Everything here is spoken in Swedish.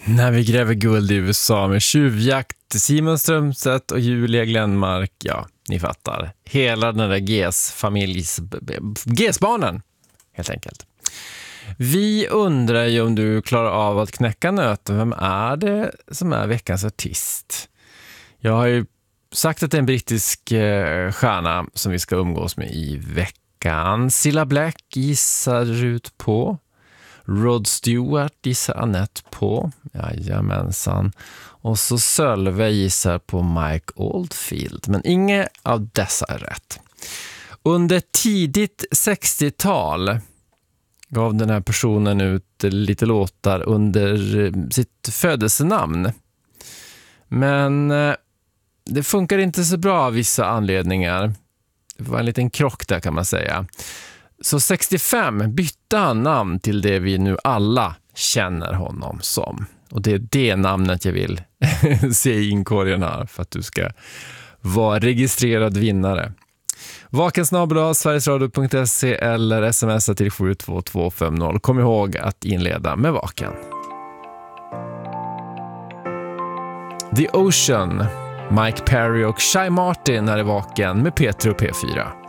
När vi gräver guld i USA med tjuvjakt, Simon Strömstedt och Julia Glenmark, ja, ni fattar. Hela den där GES-barnen, helt enkelt. Vi undrar ju om du klarar av att knäcka nöten. Vem är det som är veckans artist? Jag har ju sagt att det är en brittisk stjärna som vi ska umgås med i veckan. Cilla Black gissar ut på. Rod Stewart gissar Annette på. Jajamensan. Och så Sölve gissar på Mike Oldfield. Men inget av dessa är rätt. Under tidigt 60-tal gav den här personen ut lite låtar under sitt födelsenamn. Men det funkar inte så bra av vissa anledningar. Det var en liten krock där, kan man säga. Så 65 bytte han namn till det vi nu alla känner honom som. Och det är det namnet jag vill se i inkorgen här för att du ska vara registrerad vinnare. Vakensnabel sverigesradio.se eller smsa till 72250. Kom ihåg att inleda med Vaken. The Ocean, Mike Perry och Shy Martin är i Vaken med Petro P4.